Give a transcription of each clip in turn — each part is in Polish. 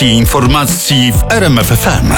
informacji w RMF FM.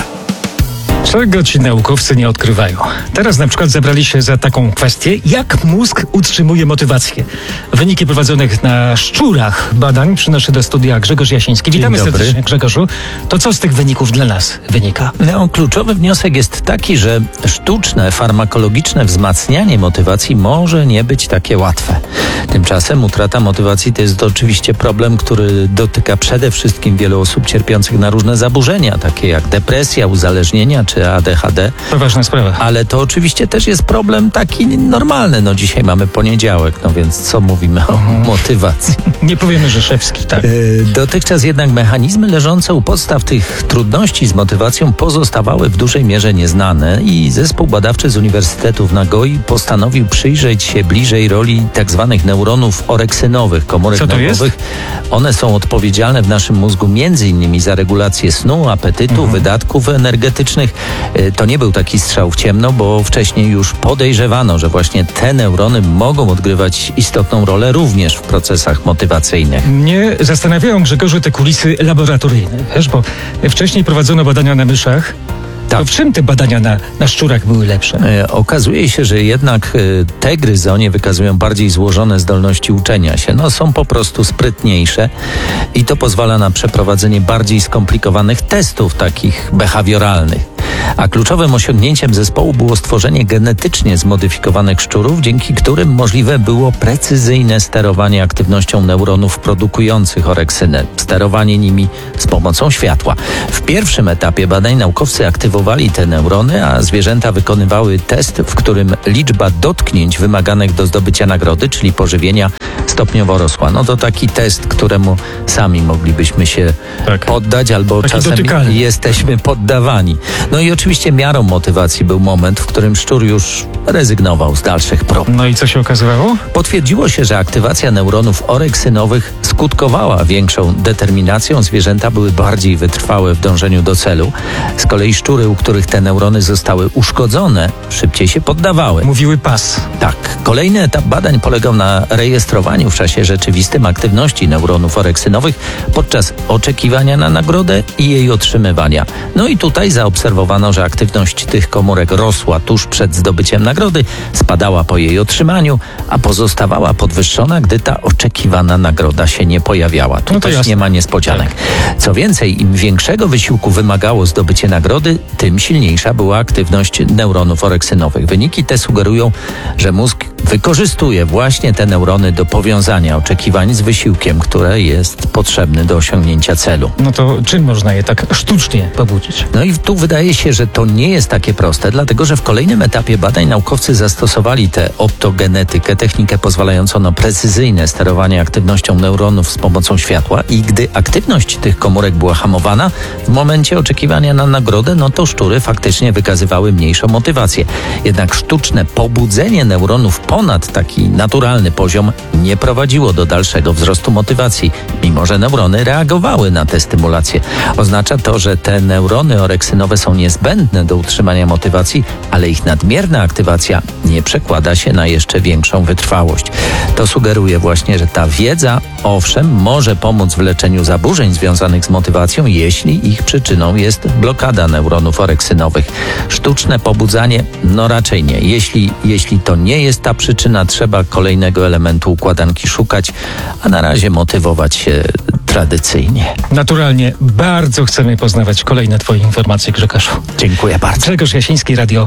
Czego ci naukowcy nie odkrywają? Teraz na przykład zabrali się za taką kwestię, jak mózg utrzymuje motywację. Wyniki prowadzonych na szczurach badań przynoszy do studia Grzegorz Jasiński. Witamy serdecznie, Grzegorzu. To co z tych wyników dla nas wynika? No, kluczowy wniosek jest taki, że sztuczne, farmakologiczne wzmacnianie motywacji może nie być takie łatwe. Tymczasem utrata motywacji to jest oczywiście problem, który dotyka przede wszystkim wielu osób cierpiących na różne zaburzenia, takie jak depresja, uzależnienia czy ADHD. To ważna sprawa. Ale to oczywiście też jest problem taki normalny. No dzisiaj mamy poniedziałek, no więc co mówimy o motywacji? Nie powiemy, że szewski, tak. Dotychczas jednak mechanizmy leżące u podstaw tych trudności z motywacją pozostawały w dużej mierze nieznane i zespół badawczy z Uniwersytetu w Nagoi postanowił przyjrzeć się bliżej roli tzw. neuronów oreksynowych, komórek nerwowych. One są odpowiedzialne w naszym mózgu m.in. za regulację snu, apetytu, wydatków energetycznych. To nie był taki strzał w ciemno, bo wcześniej już podejrzewano, że właśnie te neurony mogą odgrywać istotną rolę również w procesach motywacyjnych. Mnie zastanawiają, Grzegorzu, te kulisy laboratoryjne. Wiesz, bo wcześniej prowadzono badania na myszach. Tak. To w czym te badania na szczurach były lepsze? Okazuje się, że jednak te gryzonie wykazują bardziej złożone zdolności uczenia się. No, są po prostu sprytniejsze i to pozwala na przeprowadzenie bardziej skomplikowanych testów, takich behawioralnych. A kluczowym osiągnięciem zespołu było stworzenie genetycznie zmodyfikowanych szczurów, dzięki którym możliwe było precyzyjne sterowanie aktywnością neuronów produkujących oreksynę, sterowanie nimi z pomocą światła. W pierwszym etapie badań naukowcy aktywowali te neurony, a zwierzęta wykonywały test, w którym liczba dotknięć wymaganych do zdobycia nagrody, czyli pożywienia, stopniowo rosła. No to taki test, któremu sami moglibyśmy się poddać, albo taki czasem dotykalny. Jesteśmy poddawani. No i oczywiście miarą motywacji był moment, w którym szczur już rezygnował z dalszych prób. No i co się okazywało? Potwierdziło się, że aktywacja neuronów oreksynowych skutkowała większą determinacją. Zwierzęta były bardziej wytrwałe w dążeniu do celu. Z kolei szczury, u których te neurony zostały uszkodzone, szybciej się poddawały. Mówiły pas. Tak. Kolejny etap badań polegał na rejestrowaniu w czasie rzeczywistym aktywności neuronów oreksynowych podczas oczekiwania na nagrodę i jej otrzymywania. No i tutaj zaobserwowano, że aktywność tych komórek rosła tuż przed zdobyciem nagrody, spadała po jej otrzymaniu, a pozostawała podwyższona, gdy ta oczekiwana nagroda się nie pojawiała. Tu też jasne. nie ma niespodzianek. Co więcej, im większego wysiłku wymagało zdobycie nagrody, tym silniejsza była aktywność neuronów oreksynowych. Wyniki te sugerują, że mózg wykorzystuje właśnie te neurony do powiązania oczekiwań z wysiłkiem, które jest potrzebny do osiągnięcia celu. No to czym można je tak sztucznie pobudzić? No i tu wydaje się, że to nie jest takie proste, dlatego że w kolejnym etapie badań naukowcy zastosowali tę optogenetykę, technikę pozwalającą na precyzyjne sterowanie aktywnością neuronów z pomocą światła i gdy aktywność tych komórek była hamowana, w momencie oczekiwania na nagrodę, no to szczury faktycznie wykazywały mniejszą motywację. Jednak sztuczne pobudzenie neuronów ponad taki naturalny poziom nie prowadziło do dalszego wzrostu motywacji, mimo że neurony reagowały na tę stymulację. Oznacza to, że te neurony oreksynowe są niezbędne do utrzymania motywacji, ale ich nadmierna aktywacja nie przekłada się na jeszcze większą wytrwałość. To sugeruje właśnie, że ta wiedza, owszem, może pomóc w leczeniu zaburzeń związanych z motywacją, jeśli ich przyczyną jest blokada neuronów oreksynowych. Sztuczne pobudzanie? No raczej nie. Jeśli to nie jest ta przyczyna, trzeba kolejnego elementu układanki szukać, a na razie motywować się tradycyjnie. Naturalnie bardzo chcemy poznawać kolejne Twoje informacje, Grzegorzu. Dziękuję bardzo. Grzegorz Jasiński, Radio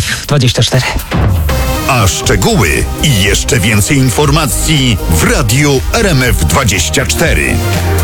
RMF24. A szczegóły i jeszcze więcej informacji w Radiu RMF24.